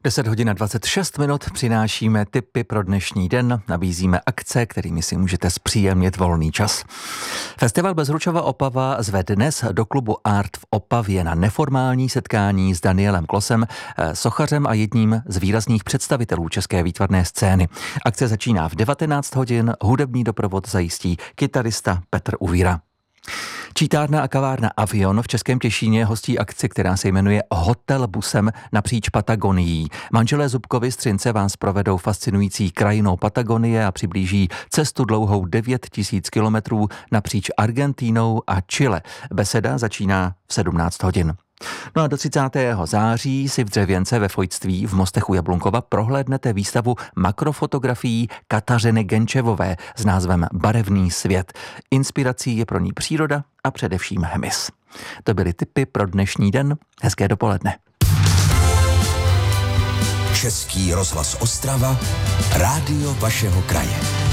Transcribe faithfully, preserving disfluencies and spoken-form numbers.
deset hodin a dvacet šest minut přinášíme tipy pro dnešní den, nabízíme akce, kterými si můžete zpříjemnit volný čas. Festival Bezručova Opava zve dnes do klubu Art v Opavě na neformální setkání s Danielem Klosem, sochařem a jedním z výrazných představitelů české výtvarné scény. Akce začíná v devatenáct hodin, hudební doprovod zajistí kytarista Petr Uvíra. Čítárna a kavárna Avion v Českém Těšíně hostí akci, která se jmenuje Hotel busem napříč Patagonií. Manželé Zubkovi z Třince vás provedou fascinující krajinou Patagonie a přiblíží cestu dlouhou devět tisíc kilometrů napříč Argentínou a Chile. Beseda začíná v sedmnáct hodin. No a do třicátého září si v Dřevěnce ve Fojtství v Mostech u Jablunkova prohlédnete výstavu makrofotografií Kateřiny Genčevové s názvem Barevný svět. Inspirací je pro ní příroda a především hmyz. To byly tipy pro dnešní den. Hezké dopoledne. Český rozhlas Ostrava, rádio vašeho kraje.